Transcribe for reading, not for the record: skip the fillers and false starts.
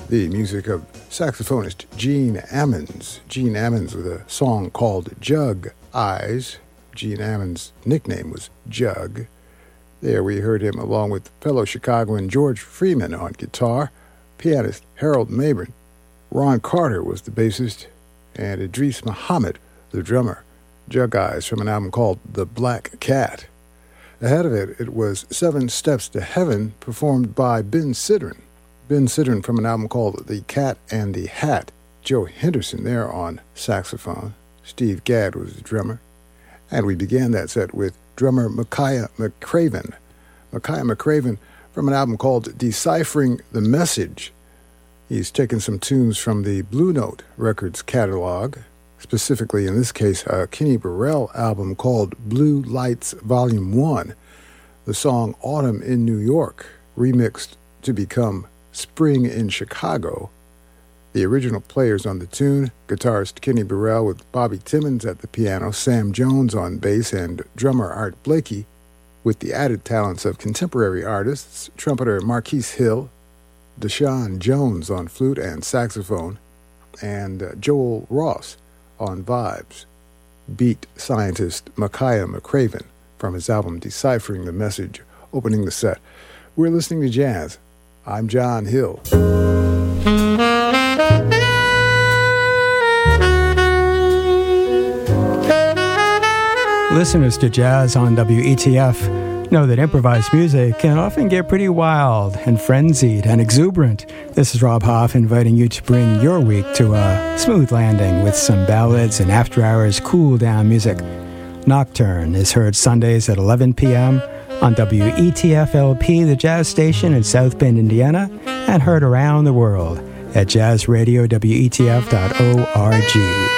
The music of saxophonist Gene Ammons. Gene Ammons with a song called Jug Eyes. Gene Ammons' nickname was Jug. There we heard him along with fellow Chicagoan George Freeman on guitar, pianist Harold Mabern. Ron Carter was the bassist, and Idris Muhammad, the drummer. Jug Eyes from an album called The Black Cat. Ahead of it, it was 7 Steps to Heaven, performed by Ben Sidran. Ben Sidran from an album called The Cat and the Hat. Joe Henderson there on saxophone. Steve Gadd was the drummer. And we began that set with drummer Micaiah McCraven. Micaiah McCraven from an album called Deciphering the Message. He's taken some tunes from the Blue Note Records catalog, specifically in this case a Kenny Burrell album called Blue Lights Volume 1. The song Autumn in New York, remixed to become Spring in Chicago. The original players on the tune, guitarist Kenny Burrell with Bobby Timmons at the piano, Sam Jones on bass, and drummer Art Blakey, with the added talents of contemporary artists, trumpeter Marquise Hill, Deshaun Jones on flute and saxophone, and Joel Ross on vibes. Beat scientist Micaiah McCraven from his album Deciphering the Message, opening the set. We're listening to jazz. I'm John Hill. Listeners to jazz on WETF know that improvised music can often get pretty wild and frenzied and exuberant. This is Rob Hoff inviting you to bring your week to a smooth landing with some ballads and after-hours cool-down music. Nocturne is heard Sundays at 11 p.m. on WETF-LP, the jazz station in South Bend, Indiana, and heard around the world at jazzradiowetf.org.